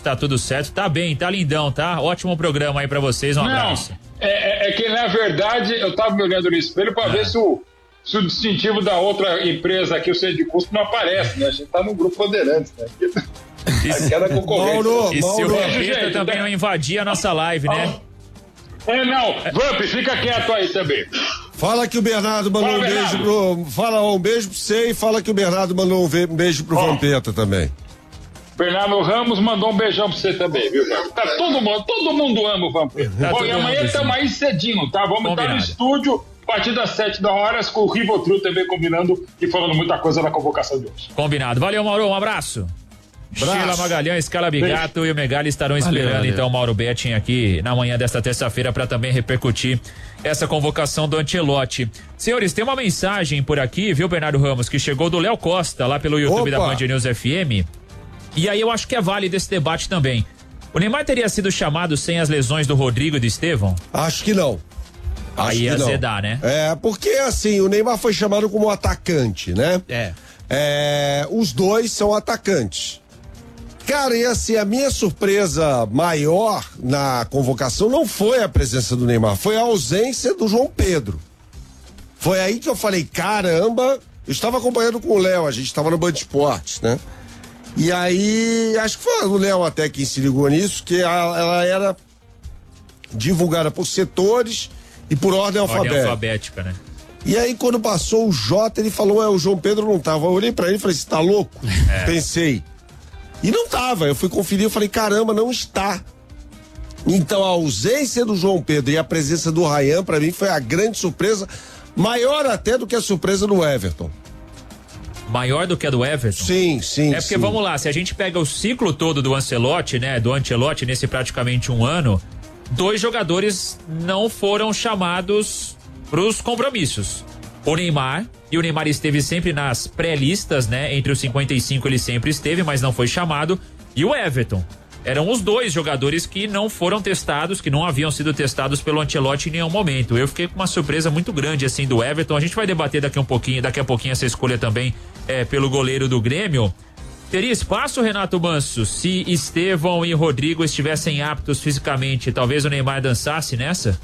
tá tudo certo. Tá bem, tá lindão, tá? Ótimo programa aí pra vocês, um abraço. É que na verdade eu tava me olhando no espelho pra ver se o distintivo da outra empresa aqui, o centro de custo, não aparece, né? A gente tá no grupo Bandeirantes, né? Aquela concorrência. E se o Vampeta também não invadir a nossa live, né? Não, Vamp, fica quieto aí também. Fala que o Bernardo mandou um beijo um beijo pra você e fala que o Bernardo mandou um beijo pro Vampeta também. Bernardo Ramos mandou um beijão pra você também, viu, cara? Tá todo mundo ama o Vampeta. E amanhã estamos aí cedinho, tá? Vamos estar no estúdio a partir das 7h com o Rivotril também combinando e falando muita coisa na convocação de hoje. Combinado. Valeu, Mauro, um abraço. Sheila Magalhães, Calabigato e o Megali estarão esperando então o Mauro Betting aqui na manhã desta terça-feira para também repercutir essa convocação do Ancelotti. Senhores, tem uma mensagem por aqui, viu, Bernardo Ramos, que chegou do Léo Costa lá pelo YouTube da Band News FM. E aí eu acho que é válido esse debate também. O Neymar teria sido chamado sem as lesões do Rodrigo e do Estevão? Acho que não. Aí ia azedar, né? Porque assim, o Neymar foi chamado como atacante, né? Os dois são atacantes. Cara, e assim, a minha surpresa maior na convocação não foi a presença do Neymar, foi a ausência do João Pedro. Foi aí que eu falei, caramba, eu estava acompanhando com o Léo, a gente estava no Band Esportes, né? E aí, acho que foi o Léo até quem se ligou nisso, que ela era divulgada por setores e por ordem alfabética, né? E aí, quando passou o Jota, ele falou, o João Pedro não tava. Eu olhei pra ele e falei, você tá louco? Pensei. E não tava, eu fui conferir, eu falei, caramba, não está. Então a ausência do João Pedro e a presença do Ryan, pra mim, foi a grande surpresa, maior até do que a surpresa do Everton. Maior do que a do Everton? Sim. É porque, vamos lá, se a gente pega o ciclo todo do Ancelotti, né, nesse praticamente um ano, 2 jogadores não foram chamados pros compromissos. O Neymar, e o Neymar esteve sempre nas pré-listas, né? Entre os 55 ele sempre esteve, mas não foi chamado. E o Everton. Eram os 2 jogadores que não foram testados, que não haviam sido testados pelo Ancelotti em nenhum momento. Eu fiquei com uma surpresa muito grande, assim, do Everton. A gente vai debater daqui a pouquinho essa escolha também pelo goleiro do Grêmio. Teria espaço, Renato Manso, se Estevão e Rodrigo estivessem aptos fisicamente? Talvez o Neymar dançasse nessa?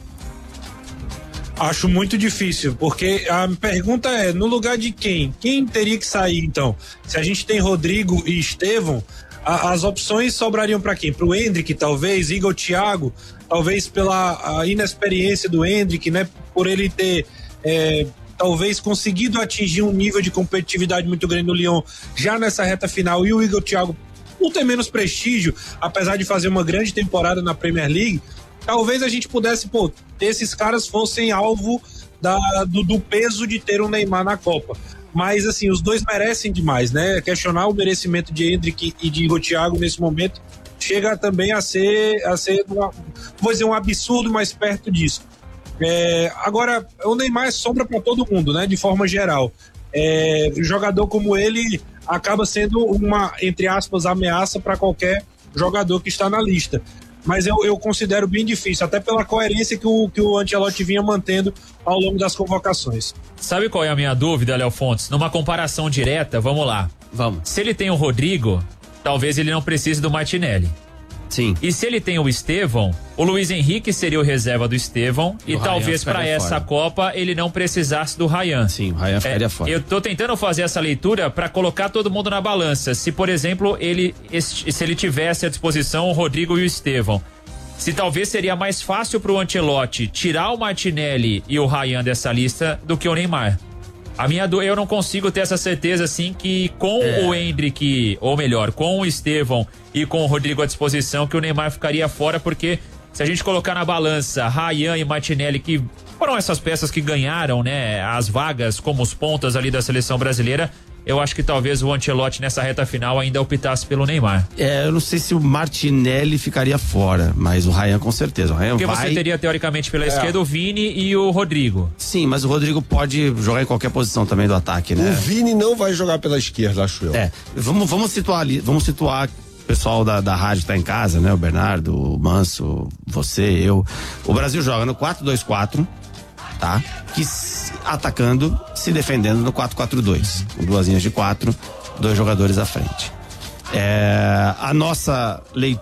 Acho muito difícil, porque a pergunta é, no lugar de quem? Quem teria que sair, então? Se a gente tem Rodrigo e Estevão, as opções sobrariam para quem? Pro Endrick, talvez, Igor Thiago, talvez pela inexperiência do Endrick, né? Por ele ter, talvez, conseguido atingir um nível de competitividade muito grande no Lyon já nessa reta final, e o Igor Thiago não ter menos prestígio, apesar de fazer uma grande temporada na Premier League. Talvez a gente pudesse, esses caras fossem alvo do peso de ter um Neymar na Copa. Mas, assim, os dois merecem demais, né? Questionar o merecimento de Endrick e de Igor Thiago nesse momento chega também a ser vou dizer, um absurdo mais perto disso. Agora, o Neymar é sombra para todo mundo, né? De forma geral. Um jogador como ele acaba sendo uma, entre aspas, ameaça para qualquer jogador que está na lista. Mas eu considero bem difícil, até pela coerência que o Ancelotti vinha mantendo ao longo das convocações. Sabe qual é a minha dúvida, Léo Fontes? Numa comparação direta, vamos lá. Vamos. Se ele tem o Rodrigo, talvez ele não precise do Martinelli. Sim. E se ele tem o Estevão, o Luiz Henrique seria o reserva do Estevão e talvez para essa Copa ele não precisasse do Ryan. Sim, o Ryan ficaria fora. Eu tô tentando fazer essa leitura para colocar todo mundo na balança. Se, por exemplo, se ele tivesse à disposição o Rodrigo e o Estevão, se talvez seria mais fácil pro Ancelotti tirar o Martinelli e o Ryan dessa lista do que o Neymar. Eu não consigo ter essa certeza, assim, que com o Endrick, ou melhor, com o Estevão e com o Rodrigo à disposição, que o Neymar ficaria fora, porque se a gente colocar na balança Ryan e Martinelli, que foram essas peças que ganharam, né, as vagas como os pontas ali da seleção brasileira, eu acho que talvez o Ancelotti nessa reta final ainda optasse pelo Neymar. Eu não sei se o Martinelli ficaria fora, mas o Ryan com certeza. O Ryan Porque você teria teoricamente pela esquerda o Vini e o Rodrigo. Sim, mas o Rodrigo pode jogar em qualquer posição também do ataque, né? O Vini não vai jogar pela esquerda, acho eu. Vamos situar ali, o pessoal da rádio que tá em casa, né? O Bernardo, o Manso, você, eu. O Brasil joga no 4-2-4, tá? Atacando, se defendendo no 4-4-2, com 2 linhas de 4, 2 jogadores à frente. A nossa leitura